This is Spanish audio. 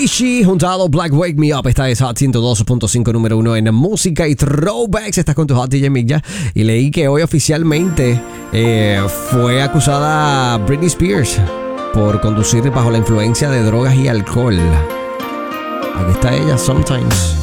Ishi junto a Black Wake Me Up. Esta es Hot 102.5 número 1 en música y throwbacks. Estás con tu Hot DJ Migya. Y leí que hoy oficialmente fue acusada Britney Spears por conducir bajo la influencia de drogas y alcohol. Aquí está ella, Sometimes.